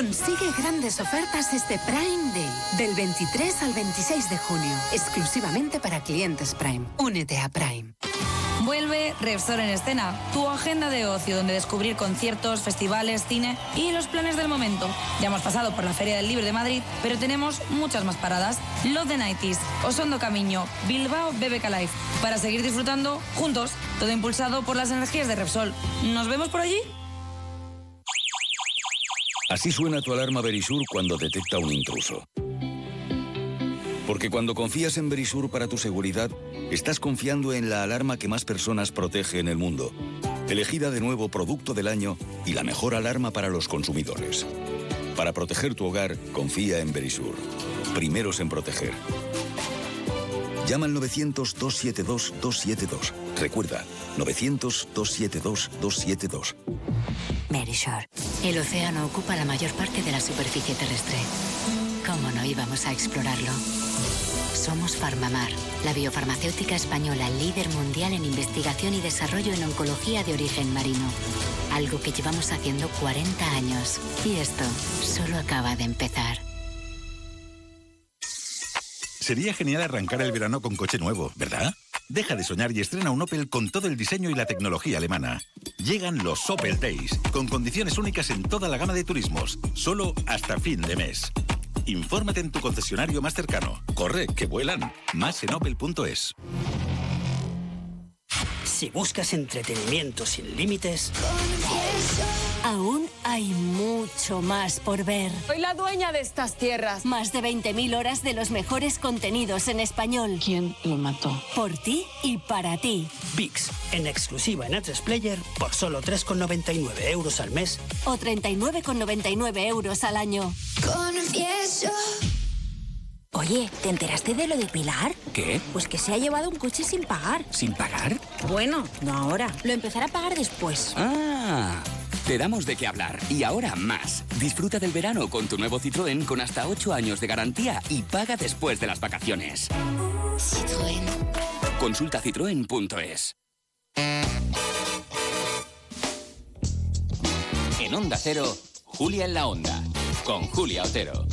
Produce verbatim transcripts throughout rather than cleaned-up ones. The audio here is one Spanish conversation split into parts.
Consigue grandes ofertas este Prime Day, del veintitrés al veintiséis de junio, exclusivamente para clientes Prime. Únete a Prime. Vuelve Repsol en Escena, tu agenda de ocio donde descubrir conciertos, festivales, cine y los planes del momento. Ya hemos pasado por la Feria del Libro de Madrid, pero tenemos muchas más paradas. Love the nineties, Osondo Camiño, Bilbao B B K Live, para seguir disfrutando juntos, todo impulsado por las energías de Repsol. ¿Nos vemos por allí? Así suena tu alarma Verisur cuando detecta un intruso. Porque cuando confías en Verisur para tu seguridad, estás confiando en la alarma que más personas protege en el mundo. Elegida de nuevo Producto del Año y la mejor alarma para los consumidores. Para proteger tu hogar, confía en Verisur. Primeros en proteger. Llama al novecientos, dos siete dos, dos siete dos. Recuerda, novecientos, dos siete dos, dos siete dos. Verisur. El océano ocupa la mayor parte de la superficie terrestre. ¿Cómo no íbamos a explorarlo? Somos Farmamar, la biofarmacéutica española líder mundial en investigación y desarrollo en oncología de origen marino. Algo que llevamos haciendo cuarenta años. Y esto solo acaba de empezar. Sería genial arrancar el verano con coche nuevo, ¿verdad? Deja de soñar y estrena un Opel con todo el diseño y la tecnología alemana. Llegan los Opel Days, con condiciones únicas en toda la gama de turismos, solo hasta fin de mes. Infórmate en tu concesionario más cercano. Corre, que vuelan. Más en opel punto es. Si buscas entretenimiento sin límites... Aún hay mucho más por ver. Soy la dueña de estas tierras. Más de veinte mil horas de los mejores contenidos en español. ¿Quién lo mató? Por ti y para ti. VIX, en exclusiva en A tres Player, por solo tres con noventa y nueve euros al mes. O treinta y nueve con noventa y nueve euros al año. Confieso. Oye, ¿te enteraste de lo de Pilar? ¿Qué? Pues que se ha llevado un coche sin pagar. ¿Sin pagar? Bueno, no ahora. Lo empezará a pagar después. Ah... Te damos de qué hablar. Y ahora más. Disfruta del verano con tu nuevo Citroën con hasta ocho años de garantía y paga después de las vacaciones. Citroën. Consulta citroen punto es. En Onda Cero, Julia en la Onda. Con Julia Otero.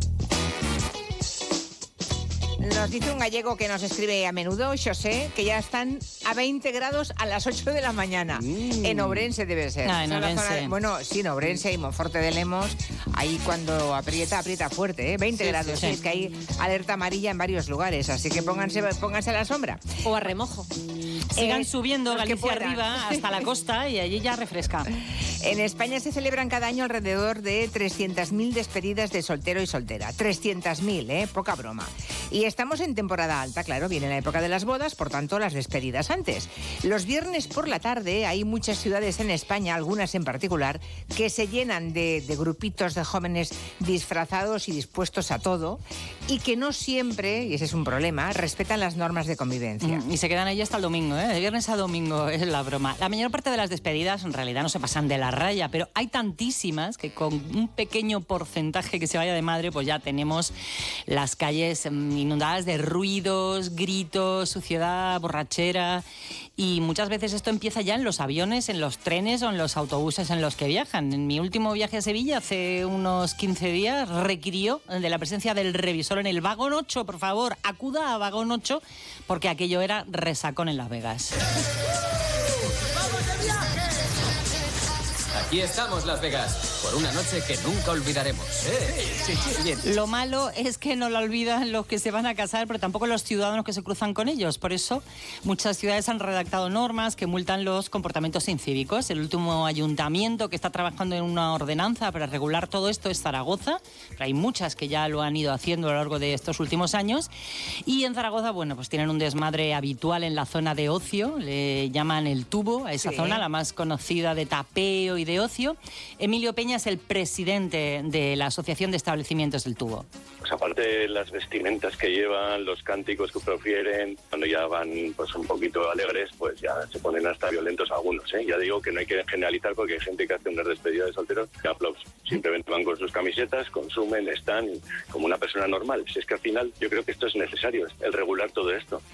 Nos dice un gallego que nos escribe a menudo, José, que ya están a veinte grados a las ocho de la mañana. Mm. En Ourense debe ser. Ah, en Ourense. Zona, bueno, sí, en Ourense y Monforte de Lemos, ahí cuando aprieta, aprieta fuerte, ¿eh? veinte sí, grados. Sí, sí. Es que hay alerta amarilla en varios lugares, así que pónganse, pónganse a la sombra. O a remojo. Sigan eh, subiendo Galicia arriba hasta la costa y allí ya refresca. En España se celebran cada año alrededor de trescientas mil despedidas de soltero y soltera. trescientas mil, ¿eh? Poca broma. Y estamos en temporada alta, claro, viene la época de las bodas, por tanto las despedidas antes. Los viernes por la tarde hay muchas ciudades en España, algunas en particular, que se llenan de, de grupitos de jóvenes disfrazados y dispuestos a todo y que no siempre, y ese es un problema, respetan las normas de convivencia. Mm, y se quedan ahí hasta el domingo, ¿eh? De viernes a domingo es la broma. La mayor parte de las despedidas en realidad no se pasan de la raya, pero hay tantísimas que con un pequeño porcentaje que se vaya de madre, pues ya tenemos las calles inundadas de ruidos, gritos, suciedad, borrachera, y muchas veces esto empieza ya en los aviones, en los trenes o en los autobuses en los que viajan. En mi último viaje a Sevilla hace unos quince días requirió de la presencia del revisor en el vagón ocho, por favor, acuda a vagón ocho porque aquello era resacón en Las Vegas. Aquí estamos, Las Vegas, por una noche que nunca olvidaremos. ¿Eh? Sí, sí, bien. Lo malo es que no la olvidan los que se van a casar, pero tampoco los ciudadanos que se cruzan con ellos. Por eso, muchas ciudades han redactado normas que multan los comportamientos incívicos. El último ayuntamiento que está trabajando en una ordenanza para regular todo esto es Zaragoza, pero hay muchas que ya lo han ido haciendo a lo largo de estos últimos años. Y en Zaragoza, bueno, pues tienen un desmadre habitual en la zona de ocio, le llaman el Tubo a esa sí. zona, la más conocida de tapeo y de ocio. Emilio Peña es el presidente de la Asociación de Establecimientos del Tubo. Pues aparte de las vestimentas que llevan, los cánticos que profieren, cuando ya van pues un poquito alegres, pues ya se ponen hasta violentos algunos, ¿eh? Ya digo que no hay que generalizar porque hay gente que hace unas despedidas de solteros y aplausos. Simplemente van con sus camisetas, consumen, están como una persona normal. Si es que al final yo creo que esto es necesario, el regular todo esto.